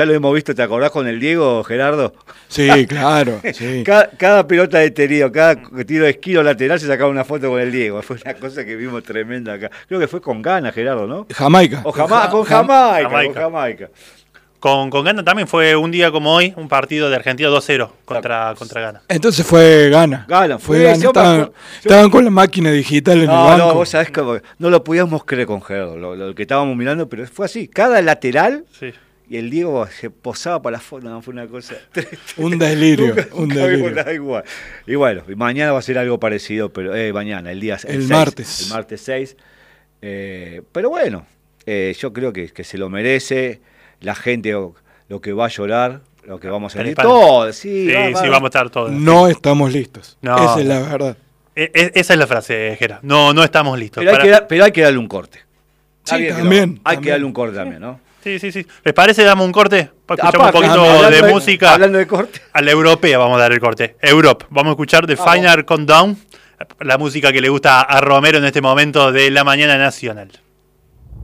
Ya lo hemos visto, ¿te acordás con el Diego, Gerardo? Sí, claro. Sí. Cada pelota de tiro, cada tiro de esquino lateral se sacaba una foto con el Diego. Fue una cosa que vimos tremenda acá. Creo que fue con Ghana, Gerardo, ¿no? Jamaica. Con Jamaica. Con Ghana también fue un día como hoy, un partido de Argentina 2-0 contra Ghana. Entonces fue Ghana. Fue Ghana. Estaban con la máquina digital en el banco. No, vos sabés que no lo podíamos creer con Gerardo, lo que estábamos mirando, pero fue así. Cada lateral... Sí. Y el Diego se posaba para la foto, no, fue una cosa... un delirio, un delirio. Igual. Y bueno, mañana va a ser algo parecido, pero mañana, el 6, martes. El martes 6. Pero bueno, yo creo que se lo merece, la gente lo que va a llorar, lo que vamos a sentir, todo. Sí, vamos a estar todos. No estamos listos, esa es la verdad. Esa es la frase, Gera, no estamos listos. Pero hay que darle un corte. Sí, también. Hay que darle un corte también, ¿no? Sí. ¿Les parece? Damos un corte. Escuchamos un poquito de música. Hablando de corte. A la europea vamos a dar el corte. Europe. Vamos a escuchar The Final Countdown. La música que le gusta a Romero en este momento de la mañana nacional.